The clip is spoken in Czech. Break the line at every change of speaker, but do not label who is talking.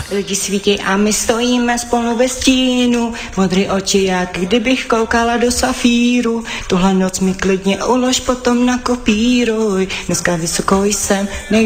Lidi svítí a my stojíme spolu ve stínu, modrý oči, jak kdybych koukala do safíru. Tuhle noc mi klidně ulož, potom nakopíruj, dneska vysoko jsem,